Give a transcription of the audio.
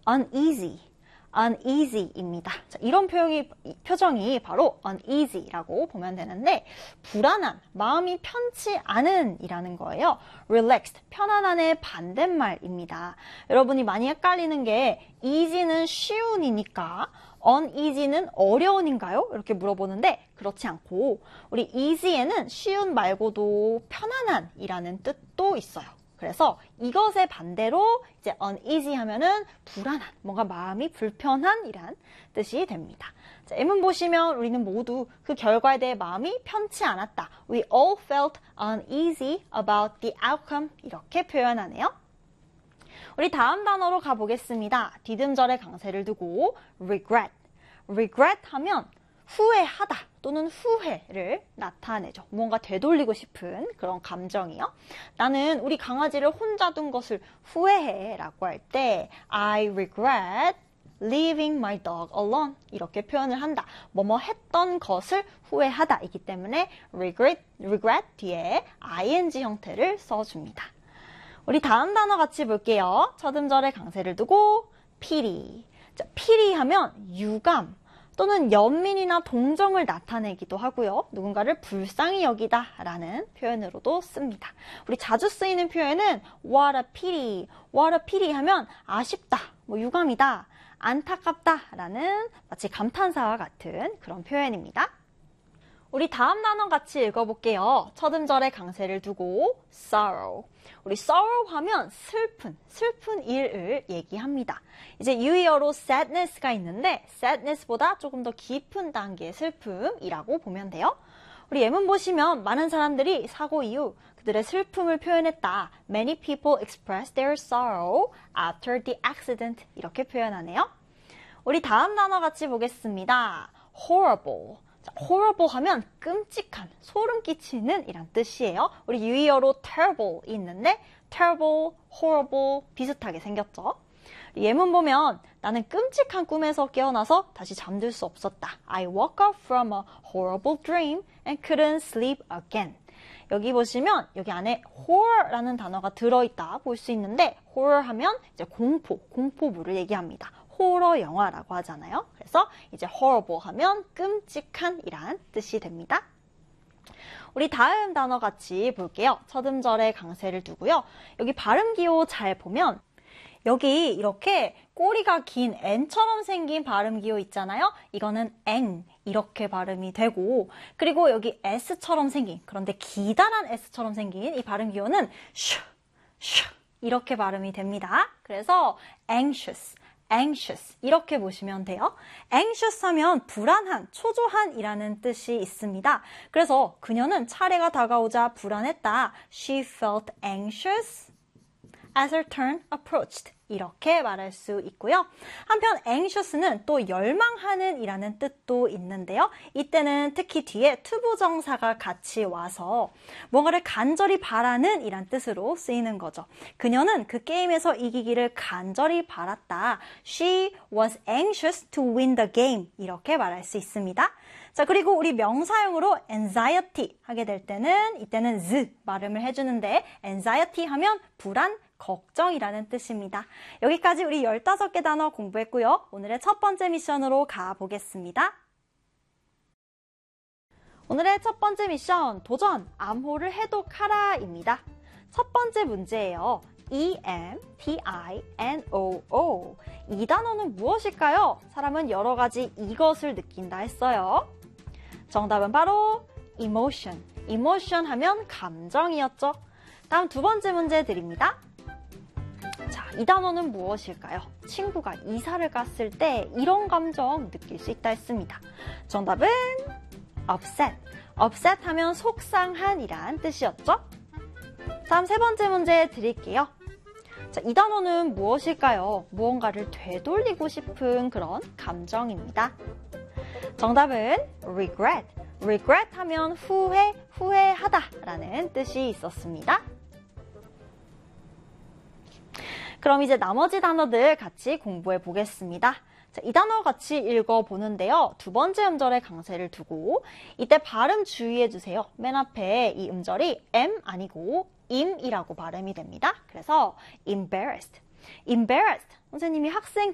uneasy, uneasy입니다. 자, 이런 표정이 바로 uneasy라고 보면 되는데 불안한, 마음이 편치 않은 이라는 거예요. relaxed, 편안한의 반대말입니다. 여러분이 많이 헷갈리는 게 easy는 쉬운이니까 uneasy는 어려운인가요? 이렇게 물어보는데 그렇지 않고 우리 easy에는 쉬운 말고도 편안한 이라는 뜻도 있어요. 그래서 이것의 반대로 이제 uneasy 하면은 불안한, 뭔가 마음이 불편한 이란 뜻이 됩니다. 자, 예문 보시면 우리는 모두 그 결과에 대해 마음이 편치 않았다. We all felt uneasy about the outcome. 이렇게 표현하네요. 우리 다음 단어로 가보겠습니다. 디귿절의 강세를 두고 regret. regret 하면 후회하다 또는 후회를 나타내죠. 뭔가 되돌리고 싶은 그런 감정이요. 나는 우리 강아지를 혼자 둔 것을 후회해 라고 할 때 I regret leaving my dog alone 이렇게 표현을 한다. 뭐뭐 했던 것을 후회하다 이기 때문에 regret 뒤에 ing 형태를 써줍니다. 우리 다음 단어 같이 볼게요. 첫 음절의 강세를 두고 pity. 자, pity 하면 유감 또는 연민이나 동정을 나타내기도 하고요. 누군가를 불쌍히 여기다 라는 표현으로도 씁니다. 우리 자주 쓰이는 표현은 what a pity, what a pity 하면 아쉽다, 뭐 유감이다, 안타깝다 라는 마치 감탄사와 같은 그런 표현입니다. 우리 다음 단어 같이 읽어볼게요. 첫 음절의 강세를 두고 sorrow. 우리 sorrow 하면 슬픈 일을 얘기합니다. 이제 유의어로 sadness가 있는데 sadness보다 조금 더 깊은 단계의 슬픔이라고 보면 돼요. 우리 예문 보시면 많은 사람들이 사고 이후 그들의 슬픔을 표현했다. Many people expressed their sorrow after the accident. 이렇게 표현하네요. 우리 다음 단어 같이 보겠습니다. horrible. 자, horrible 하면 끔찍한, 소름 끼치는 이란 뜻이에요. 우리 유의어로 terrible 있는데 terrible, horrible 비슷하게 생겼죠. 예문 보면 나는 끔찍한 꿈에서 깨어나서 다시 잠들 수 없었다. I woke up from a horrible dream and couldn't sleep again. 여기 보시면 여기 안에 horror라는 단어가 들어있다 볼 수 있는데 horror 하면 이제 공포물을 얘기합니다. 호러 영화라고 하잖아요. 그래서 이제 horrible 하면 끔찍한 이란 뜻이 됩니다. 우리 다음 단어 같이 볼게요. 첫 음절의 강세를 두고요. 여기 발음 기호 잘 보면 여기 이렇게 꼬리가 긴 N처럼 생긴 발음 기호 있잖아요. 이거는 eng 이렇게 발음이 되고 그리고 여기 S처럼 생긴 그런데 기다란 S처럼 생긴 이 발음 기호는 슈 이렇게 발음이 됩니다. 그래서 anxious 이렇게 보시면 돼요. anxious 하면 불안한, 초조한 이라는 뜻이 있습니다. 그래서 그녀는 차례가 다가오자 불안했다. She felt anxious as her turn approached. 이렇게 말할 수 있고요. 한편 anxious는 또 열망하는 이라는 뜻도 있는데요. 이때는 특히 뒤에 투부정사가 같이 와서 뭔가를 간절히 바라는 이란 뜻으로 쓰이는 거죠. 그녀는 그 게임에서 이기기를 간절히 바랐다. She was anxious to win the game. 이렇게 말할 수 있습니다. 자, 그리고 우리 명사용으로 anxiety 하게 될 때는 이때는 z 발음을 해주는데 anxiety 하면 불안, 걱정이라는 뜻입니다. 여기까지 우리 15개 단어 공부했고요. 오늘의 첫 번째 미션으로 가보겠습니다. 오늘의 첫 번째 미션, 도전, 암호를 해독하라입니다. 첫 번째 문제예요. E-M-T-I-N-O-O. 이 단어는 무엇일까요? 사람은 여러 가지 이것을 느낀다 했어요. 정답은 바로 emotion. emotion 하면 감정이었죠. 다음 두 번째 문제 드립니다. 자, 이 단어는 무엇일까요? 친구가 이사를 갔을 때 이런 감정 느낄 수 있다 했습니다. 정답은 upset. upset 하면 속상한 이란 뜻이었죠? 다음 세 번째 문제 드릴게요. 자, 이 단어는 무엇일까요? 무언가를 되돌리고 싶은 그런 감정입니다. 정답은 regret. regret 하면 후회하다 라는 뜻이 있었습니다. 그럼 이제 나머지 단어들 같이 공부해 보겠습니다. 자, 이 단어 같이 읽어보는데요. 두 번째 음절의 강세를 두고 이때 발음 주의해 주세요. 맨 앞에 이 음절이 M 아니고 im이라고 발음이 됩니다. 그래서 embarrassed. embarrassed. 선생님이 학생